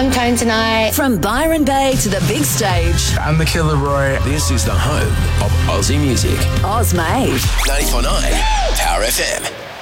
I'm Tone Tonight. From Byron Bay to the big stage. I'm the Killer Roy. This is the home of Aussie music. Oz Made. 94.9 Power FM.